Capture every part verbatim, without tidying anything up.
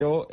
Pero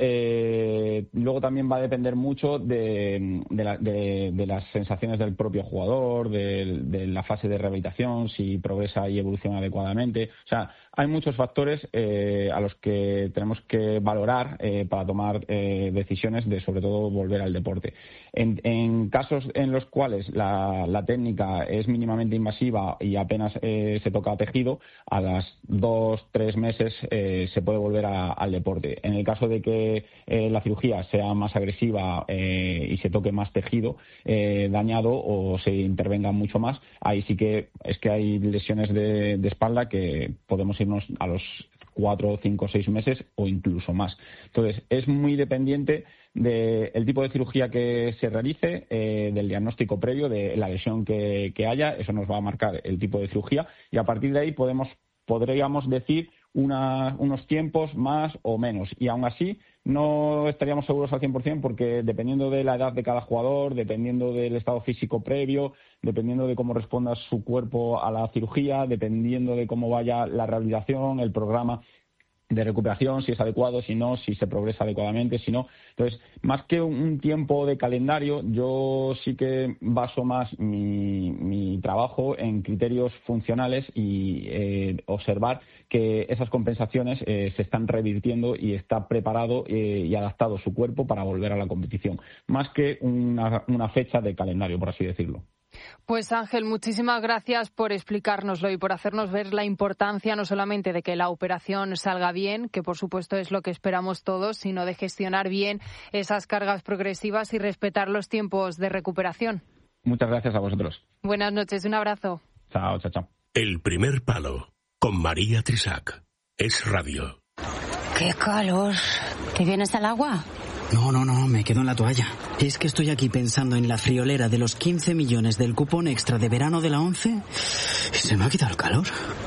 eh, luego también va a depender mucho de, de, la, de, de las sensaciones del propio jugador, de, de la fase de rehabilitación, si progresa y evoluciona adecuadamente. O sea, hay muchos factores eh, a los que tenemos que valorar eh, para tomar eh, decisiones de, sobre todo, volver al deporte. En, en casos en los cuales la, la técnica es mínimamente invasiva y apenas eh, se toca tejido, a las dos, tres meses eh, se puede volver a, al deporte. En el caso de que eh, la cirugía sea más agresiva eh, y se toque más tejido eh, dañado o se intervenga mucho más, ahí sí que es que hay lesiones de, de espalda que podemos irnos a los cuatro, cinco, seis meses o incluso más. Entonces, es muy dependiente del tipo de cirugía que se realice, eh, del diagnóstico previo, de la lesión que, que haya. Eso nos va a marcar el tipo de cirugía y a partir de ahí podemos podríamos decir una, unos tiempos más o menos. Y aún así no estaríamos seguros al cien por ciento porque dependiendo de la edad de cada jugador, dependiendo del estado físico previo, dependiendo de cómo responda su cuerpo a la cirugía, dependiendo de cómo vaya la rehabilitación, el programa de recuperación, si es adecuado, si no, si se progresa adecuadamente, si no. Entonces, más que un tiempo de calendario, yo sí que baso más mi, mi trabajo en criterios funcionales y eh, observar que esas compensaciones eh, se están revirtiendo y está preparado eh, y adaptado su cuerpo para volver a la competición, más que una, una fecha de calendario, por así decirlo. Pues Ángel, muchísimas gracias por explicárnoslo y por hacernos ver la importancia no solamente de que la operación salga bien, que por supuesto es lo que esperamos todos, sino de gestionar bien esas cargas progresivas y respetar los tiempos de recuperación. Muchas gracias a vosotros. Buenas noches, un abrazo. Chao, chao, chao. El primer palo, con María Trisac. Es radio. ¡Qué calor! ¿Te vienes al agua? No, no, no, me quedo en la toalla. Es que estoy aquí pensando en la friolera de los quince millones del cupón extra de verano de la ONCE y se me ha quitado el calor.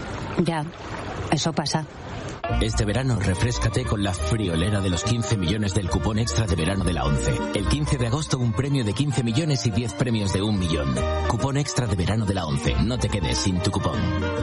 Ya, eso pasa. Este verano refréscate con la friolera de los quince millones del cupón extra de verano de la ONCE. El quince de agosto un premio de quince millones y diez premios de un millón. Cupón extra de verano de la ONCE. No te quedes sin tu cupón.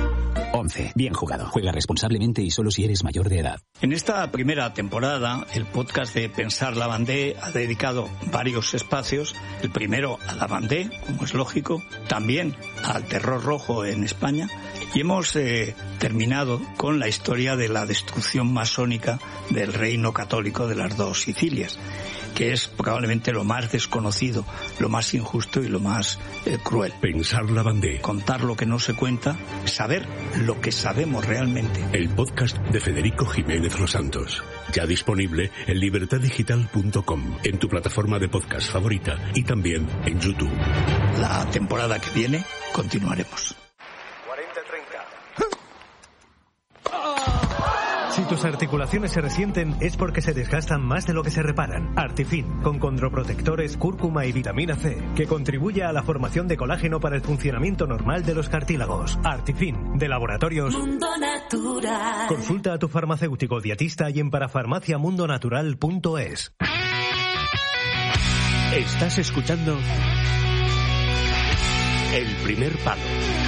ONCE. Bien jugado. Juega responsablemente y solo si eres mayor de edad. En esta primera temporada, el podcast de Pensar Lavandé ha dedicado varios espacios. El primero a Lavandé, como es lógico, también al terror rojo en España. Y hemos eh, terminado con la historia de la destrucción masónica del reino católico de las dos Sicilias, que es probablemente lo más desconocido, lo más injusto y lo más eh, cruel. Pensar Lavandé. Contar lo que no se cuenta, saber lo que sabemos realmente. El podcast de Federico Jiménez Los Santos. Ya disponible en libertad digital punto com, en tu plataforma de podcast favorita y también en YouTube. La temporada que viene continuaremos. Si tus articulaciones se resienten es porque se desgastan más de lo que se reparan. Artifin, con condroprotectores, cúrcuma y vitamina C, que contribuye a la formación de colágeno para el funcionamiento normal de los cartílagos. Artifin, de Laboratorios Mundo Natural. Consulta a tu farmacéutico dietista y en parafarmacia mundo natural punto es. Estás escuchando El Primer Palo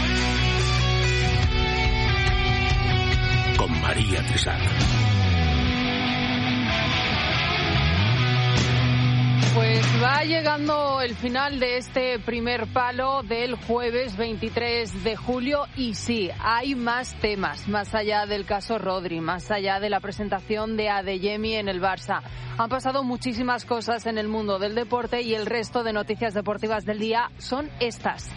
con María Trisac. Pues va llegando el final de este primer palo del jueves veintitrés de julio y sí, hay más temas, más allá del caso Rodri, más allá de la presentación de Adeyemi en el Barça. Han pasado muchísimas cosas en el mundo del deporte y el resto de noticias deportivas del día son estas.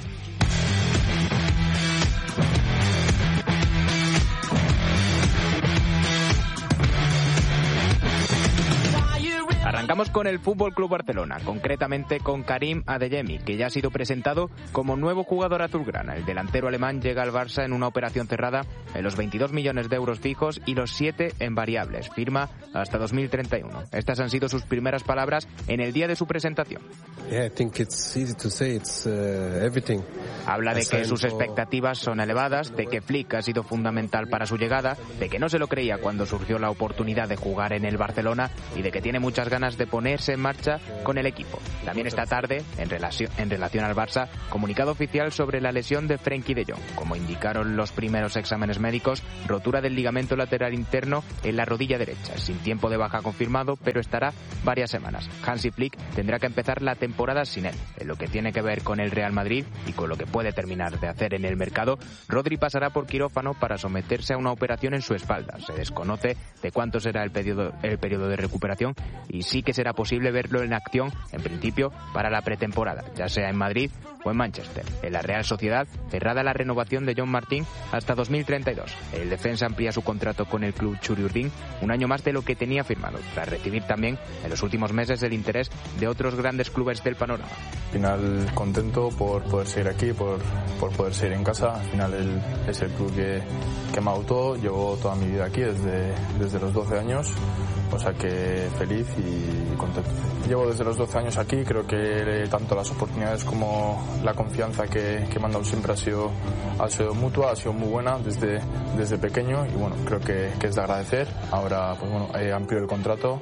Arrancamos con el Fútbol Club Barcelona, concretamente con Karim Adeyemi, que ya ha sido presentado como nuevo jugador azulgrana. El delantero alemán llega al Barça en una operación cerrada en los veintidós millones de euros fijos y los siete en variables. Firma hasta dos mil treinta y uno. Estas han sido sus primeras palabras en el día de su presentación. Yeah, I think it's easy to say. It's, uh, everything. Habla de que sus expectativas son elevadas, de que Flick ha sido fundamental para su llegada, de que no se lo creía cuando surgió la oportunidad de jugar en el Barcelona y de que tiene muchas ganas ganas de ponerse en marcha con el equipo. También esta tarde, en relación, en relación al Barça, comunicado oficial sobre la lesión de Frenkie de Jong. Como indicaron los primeros exámenes médicos, rotura del ligamento lateral interno en la rodilla derecha, sin tiempo de baja confirmado, pero estará varias semanas. Hansi Flick tendrá que empezar la temporada sin él. En lo que tiene que ver con el Real Madrid y con lo que puede terminar de hacer en el mercado, Rodri pasará por quirófano para someterse a una operación en su espalda. Se desconoce de cuánto será el periodo, el periodo de recuperación y sí que será posible verlo en acción, en principio, para la pretemporada, ya sea en Madrid o en Manchester. En la Real Sociedad, cerrada la renovación de John Martín hasta dos mil treinta y dos. El defensa amplía su contrato con el club Churiurdin un año más de lo que tenía firmado, tras recibir también en los últimos meses el interés de otros grandes clubes del panorama. Al final contento por poder seguir aquí, por, por poder seguir en casa. Al final el, es el club que, que me adoptó. Llevo toda mi vida aquí desde, desde los doce años, o sea que feliz y contento. Llevo desde los doce años aquí, creo que tanto las oportunidades como la confianza que, que me han dado siempre ha sido, ha sido mutua, ha sido muy buena desde, desde pequeño y bueno, creo que, que es de agradecer. Ahora pues bueno, he ampliado el contrato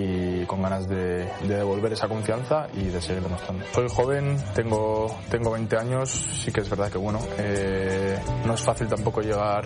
y con ganas de, de devolver esa confianza y de seguir demostrando. Soy joven, tengo, tengo veinte años, sí que es verdad que bueno, eh, no es fácil tampoco llegar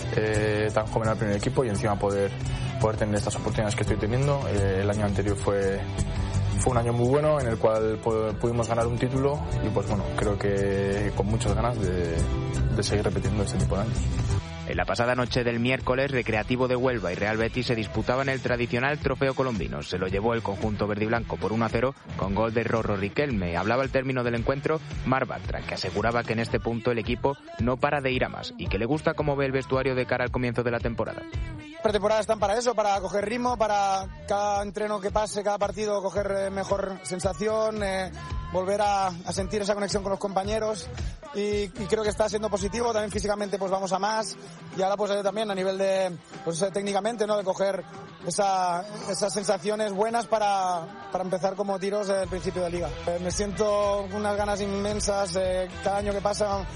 eh, tan joven al primer equipo y encima poder, poder tener estas oportunidades que estoy teniendo. Eh, el año anterior fue Fue un año muy bueno en el cual pudimos ganar un título y pues bueno, creo que con muchas ganas de, de seguir repitiendo este tipo de años. En la pasada noche del miércoles, Recreativo de Huelva y Real Betis se disputaban el tradicional trofeo colombino. Se lo llevó el conjunto verde y blanco por uno a cero con gol de Rorro Riquelme. Hablaba al término del encuentro Marc Bartra, que aseguraba que en este punto el equipo no para de ir a más y que le gusta cómo ve el vestuario de cara al comienzo de la temporada. Pretemporadas están para eso, para coger ritmo, para cada entreno que pase, cada partido coger mejor sensación, eh, volver a, a sentir esa conexión con los compañeros y, y creo que está siendo positivo. También físicamente pues vamos a más y ahora pues también a nivel de pues técnicamente, ¿no?, de coger esa, esas sensaciones buenas para, para empezar como tiros del principio de liga. Eh, me siento unas ganas inmensas, eh, cada año que pasa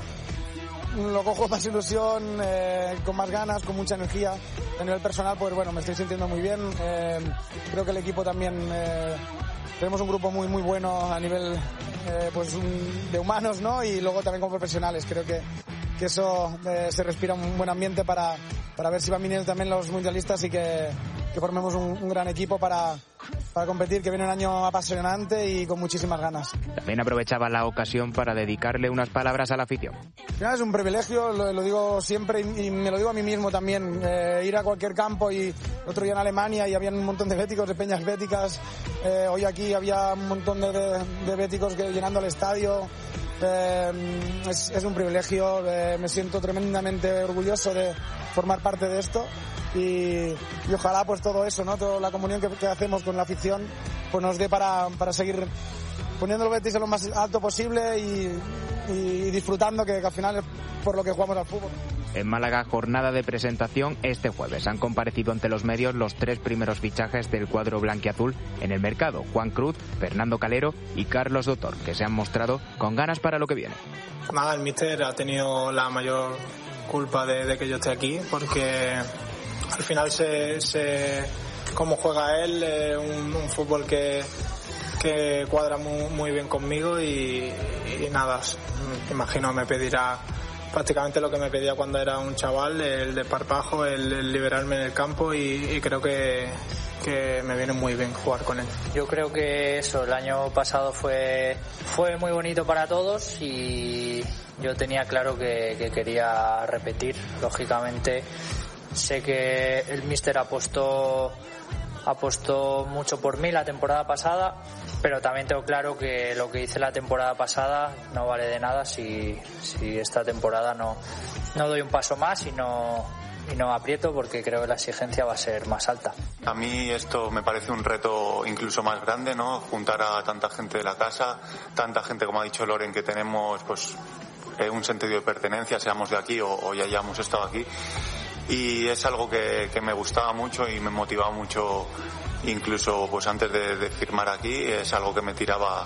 lo cojo con más ilusión, eh, con más ganas, con mucha energía. A nivel personal, pues bueno, me estoy sintiendo muy bien. Eh, creo que el equipo también, eh, tenemos un grupo muy muy bueno a nivel eh, pues un, de humanos, ¿no? Y luego también como profesionales. Creo que, que eso eh, se respira un buen ambiente para, para ver si van viniendo también los mundialistas y que, que formemos un, un gran equipo para, para competir, que viene un año apasionante y con muchísimas ganas. También aprovechaba la ocasión para dedicarle unas palabras a la afición. Al final es un privilegio, lo, lo digo siempre y, y me lo digo a mí mismo también, eh, ir a cualquier campo y otro día en Alemania y había un montón de béticos, de peñas béticas, eh, hoy aquí había un montón de, de, de béticos que, llenando el estadio. Eh, es, es un privilegio, eh, me siento tremendamente orgulloso de formar parte de esto y, y ojalá pues todo eso, ¿no?, toda la comunión que, que hacemos con la afición pues nos dé para, para seguir poniendo el Betis en lo más alto posible y, y disfrutando, que, que al final es por lo que jugamos al fútbol. En Málaga, jornada de presentación este jueves. Han comparecido ante los medios los tres primeros fichajes del cuadro blanquiazul en el mercado: Juan Cruz, Fernando Calero y Carlos Doctor, que se han mostrado con ganas para lo que viene. Nada, el míster ha tenido la mayor culpa de, de que yo esté aquí, porque al final se, se cómo juega él, eh, un, un fútbol que que cuadra muy, muy bien conmigo y, y nada, imagino me pedirá prácticamente lo que me pedía cuando era un chaval, el de parpajo, el, el liberarme en el campo y, y creo que, que me viene muy bien jugar con él. Yo creo que eso, el año pasado fue, fue muy bonito para todos y yo tenía claro que, que quería repetir. Lógicamente sé que el míster apostó apostó mucho por mí la temporada pasada, pero también tengo claro que lo que hice la temporada pasada no vale de nada si, si esta temporada no, no doy un paso más y no, y no aprieto, porque creo que la exigencia va a ser más alta. A mí esto me parece un reto incluso más grande, ¿no? Juntar a tanta gente de la casa, tanta gente, como ha dicho Loren, que tenemos pues eh, un sentido de pertenencia, seamos de aquí o, o ya hayamos estado aquí. Y es algo que, que me gustaba mucho y me motivaba mucho, incluso pues antes de, de firmar aquí. Es algo que me tiraba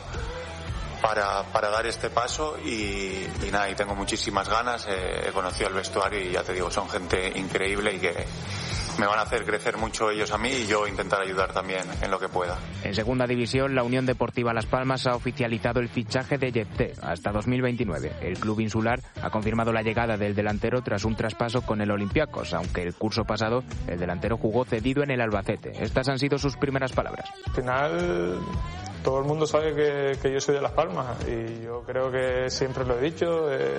para, para dar este paso y, y nada, y tengo muchísimas ganas. Eh, he conocido el vestuario y ya te digo, son gente increíble y que, me van a hacer crecer mucho ellos a mí y yo intentar ayudar también en lo que pueda. En segunda división, la Unión Deportiva Las Palmas ha oficializado el fichaje de Yepté hasta dos mil veintinueve. El club insular ha confirmado la llegada del delantero tras un traspaso con el Olympiacos, aunque el curso pasado el delantero jugó cedido en el Albacete. Estas han sido sus primeras palabras. Al final, todo el mundo sabe que, que yo soy de Las Palmas y yo creo que siempre lo he dicho. Eh,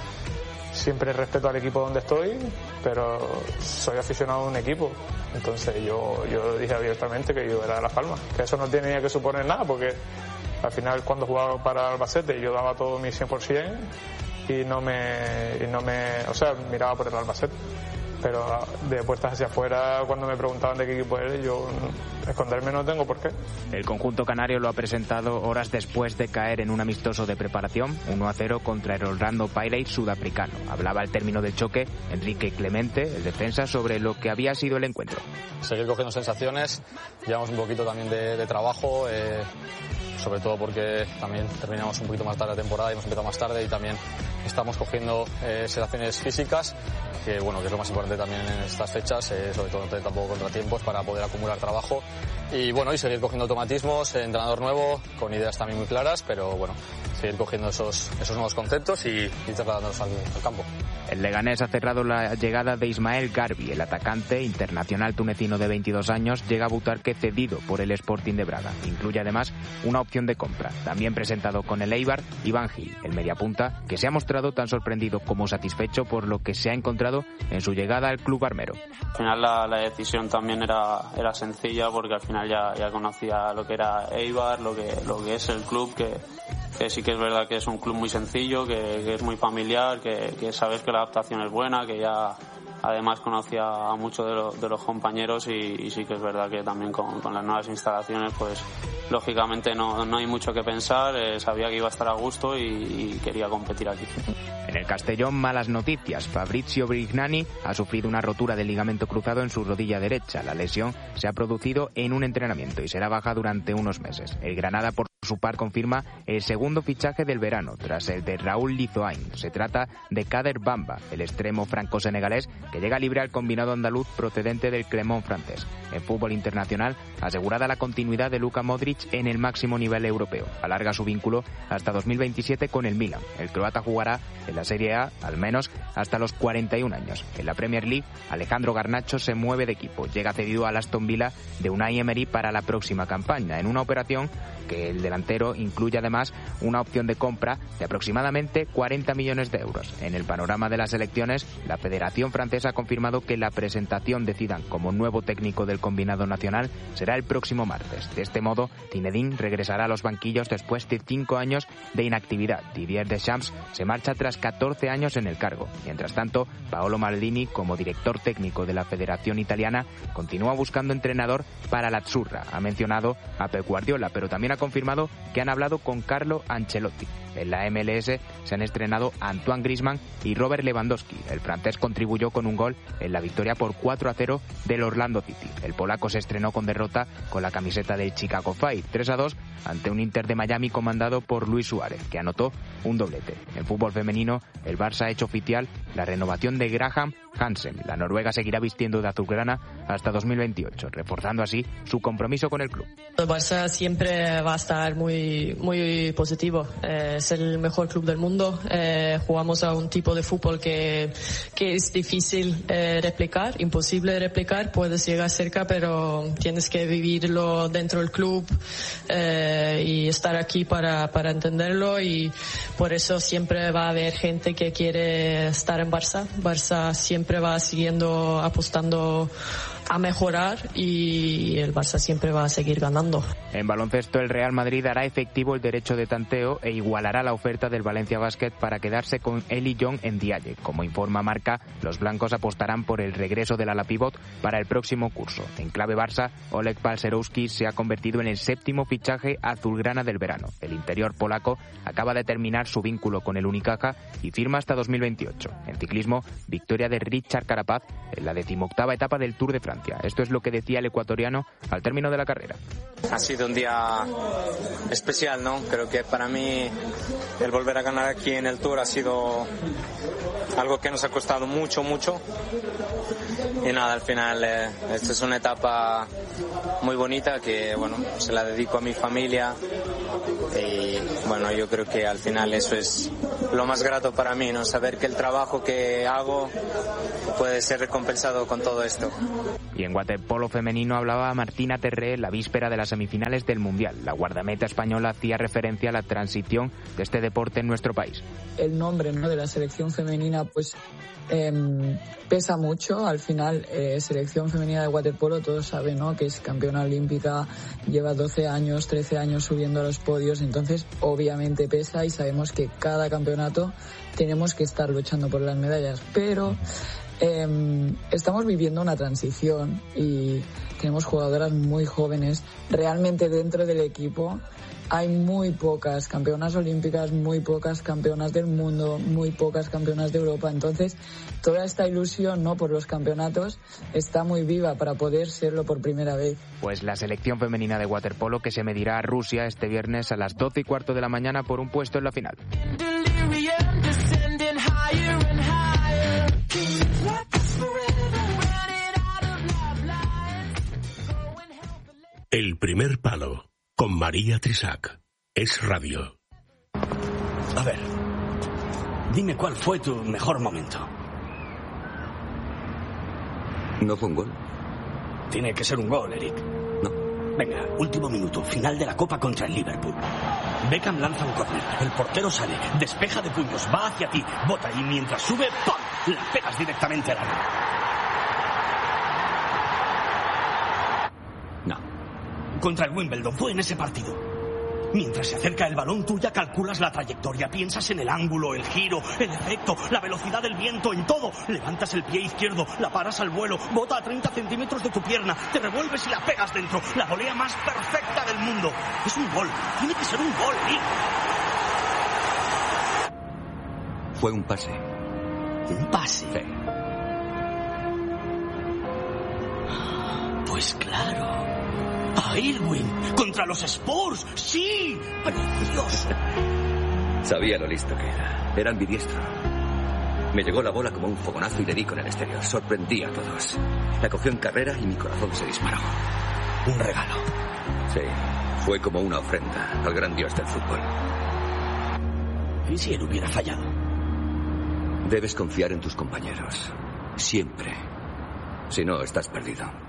siempre respeto al equipo donde estoy, pero soy aficionado a un equipo. Entonces yo, yo dije abiertamente que yo era de Las Palmas, que eso no tenía que suponer nada, porque al final cuando jugaba para Albacete yo daba todo mi cien por ciento y no me, y no me, o sea, miraba por el Albacete. Pero de puertas hacia afuera, cuando me preguntaban de qué equipo eres, yo esconderme no tengo por qué. El conjunto canario lo ha presentado horas después de caer en un amistoso de preparación, uno a cero contra el Orlando Pirates sudafricano. Hablaba al término del choque Enrique Clemente, el defensa, sobre lo que había sido el encuentro. Seguir cogiendo sensaciones, llevamos un poquito también de, de trabajo, eh, sobre todo porque también terminamos un poquito más tarde la temporada y hemos empezado más tarde y también estamos cogiendo eh, sensaciones físicas, que bueno, que es lo más importante también en estas fechas, eh, sobre todo no tener tampoco contratiempos para poder acumular trabajo y bueno, y seguir cogiendo automatismos, eh, entrenador nuevo, con ideas también muy claras, pero bueno, seguir cogiendo esos, esos nuevos conceptos y, y trasladándolos al, al campo. El Leganés ha cerrado la llegada de Ismael Garbi, el atacante internacional tunecino de veintidós años, llega a Butarque cedido por el Sporting de Braga. Incluye además una opción de compra. También presentado con el Eibar, Iván Gil, el mediapunta, que se ha mostrado tan sorprendido como satisfecho por lo que se ha encontrado en su llegada al club armero. Al final la, la decisión también era, era sencilla, porque al final ya, ya conocía lo que era Eibar, lo que, lo que es el club, que que sí que es verdad que es un club muy sencillo, que, que es muy familiar, que, que sabes que la adaptación es buena, que ya además conocía a muchos de, lo, de los compañeros y, y sí que es verdad que también con, con las nuevas instalaciones pues lógicamente no, no hay mucho que pensar, eh, sabía que iba a estar a gusto y, y quería competir aquí. En el Castellón, malas noticias. Fabrizio Brignani ha sufrido una rotura del ligamento cruzado en su rodilla derecha. La lesión se ha producido en un entrenamiento y será baja durante unos meses. El Granada, por su par, confirma el segundo fichaje del verano, tras el de Raúl Lizoain. Se trata de Kader Bamba, el extremo franco-senegalés, que llega libre al combinado andaluz procedente del Clermont francés. En fútbol internacional, asegurada la continuidad de Luka Modric en el máximo nivel europeo. Alarga su vínculo hasta dos mil veintisiete con el Milan. El croata jugará en la Serie A, al menos hasta los cuarenta y un años. En la Premier League, Alejandro Garnacho se mueve de equipo. Llega cedido al Aston Villa de Unai Emery para la próxima campaña, en una operación que el delantero incluye además una opción de compra de aproximadamente cuarenta millones de euros. En el panorama de las elecciones, la Federación Francesa ha confirmado que la presentación de Zidane como nuevo técnico del combinado nacional será el próximo martes. De este modo, Zinedine regresará a los banquillos después de cinco años de inactividad. Didier Deschamps se marcha tras catorce años en el cargo. Mientras tanto, Paolo Maldini, como director técnico de la Federación Italiana, continúa buscando entrenador para la Azzurra. Ha mencionado a Pep Guardiola, pero también ha confirmado que han hablado con Carlo Ancelotti. En la M L S se han estrenado Antoine Griezmann y Robert Lewandowski. El francés contribuyó con un gol en la victoria por cuatro a cero del Orlando City. El polaco se estrenó con derrota con la camiseta del Chicago Fire, tres a dos, ante un Inter de Miami comandado por Luis Suárez, que anotó un doblete. En fútbol femenino, el Barça ha hecho oficial la renovación de Graham Hansen. La noruega seguirá vistiendo de azulgrana hasta dos mil veintiocho, reforzando así su compromiso con el club. El Barça siempre va a estar muy, muy positivo. Eh, es el mejor club del mundo. Eh, jugamos a un tipo de fútbol que, que es difícil eh, replicar, imposible de replicar. Puedes llegar cerca, pero tienes que vivirlo dentro del club eh, y estar aquí para, para entenderlo, y por eso siempre va a haber gente que quiere estar en Barça. Barça siempre va siguiendo apostando a mejorar y el Barça siempre va a seguir ganando. En baloncesto, el Real Madrid hará efectivo el derecho de tanteo e igualará la oferta del Valencia Basket para quedarse con Eli Young en Dialle. Como informa Marca, los blancos apostarán por el regreso del ala pívot para el próximo curso. En clave Barça, Oleg Palserowski se ha convertido en el séptimo fichaje azulgrana del verano. El interior polaco acaba de terminar su vínculo con el Unicaja y firma hasta dos mil veintiocho. En ciclismo, victoria de Richard Carapaz en la decimoctava etapa del Tour de Francia. Esto es lo que decía el ecuatoriano al término de la carrera. Ha sido un día especial, ¿no? Creo que para mí el volver a ganar aquí en el Tour ha sido algo que nos ha costado mucho, mucho. y nada, al final eh, esta es una etapa muy bonita que, bueno, se la dedico a mi familia y, bueno, yo creo que al final eso es lo más grato para mí, ¿no? Saber que el trabajo que hago puede ser recompensado con todo esto. Y en waterpolo femenino hablaba Martina Terré la víspera de las semifinales del Mundial. La guardameta española hacía referencia a la transición de este deporte en nuestro país. El nombre, ¿no?, de la selección femenina pues eh, pesa mucho. Al final, eh, selección femenina de waterpolo, todos saben, ¿no?, que es campeona olímpica, lleva doce años, trece años subiendo a los podios, entonces obviamente pesa y sabemos que cada campeonato tenemos que estar luchando por las medallas, pero Eh, estamos viviendo una transición y tenemos jugadoras muy jóvenes. Realmente dentro del equipo hay muy pocas campeonas olímpicas, muy pocas campeonas del mundo, muy pocas campeonas de Europa. Entonces, toda esta ilusión, ¿no?, por los campeonatos está muy viva para poder serlo por primera vez. Pues la selección femenina de waterpolo que se medirá a Rusia este viernes a las doce y cuarto de la mañana por un puesto en la final. El primer palo, con María Trisac. Es radio. A ver, dime cuál fue tu mejor momento. ¿No fue un gol? Tiene que ser un gol, Eric. No. Venga, último minuto, final de la Copa contra el Liverpool. Beckham lanza un córner, el portero sale, despeja de puños, va hacia ti, bota y mientras sube, ¡pam!, la pegas directamente al área. No. Contra el Wimbledon, fue en ese partido. Mientras se acerca el balón, tú ya calculas la trayectoria, piensas en el ángulo, el giro, el efecto, la velocidad del viento, en todo. Levantas el pie izquierdo, la paras al vuelo, bota a treinta centímetros de tu pierna, te revuelves y la pegas dentro. La volea más perfecta del mundo. Es un gol, tiene que ser un gol, ¿eh? Fue un pase. ¿Un pase? Sí. Pues claro. A Irwin, contra los Spurs, sí, precioso. Sabía lo listo que era, era ambidiestro. Me llegó la bola como un fogonazo y le di con el exterior, sorprendí a todos. La cogió en carrera y mi corazón se disparó. Un regalo. Sí, fue como una ofrenda al gran dios del fútbol. ¿Y si él hubiera fallado? Debes confiar en tus compañeros, siempre. Si no, estás perdido.